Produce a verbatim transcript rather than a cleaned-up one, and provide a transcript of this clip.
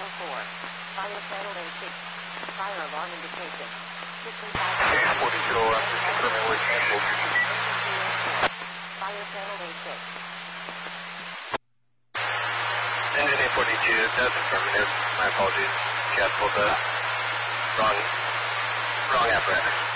oh four. Fire channel A six. Fire alarm indication. Engine forty-two, I'm just confirming we're canceled. Fire channel A six. Engine eight forty-two, that's affirmative. My apologies. Canceled the wrong, wrong apparatus.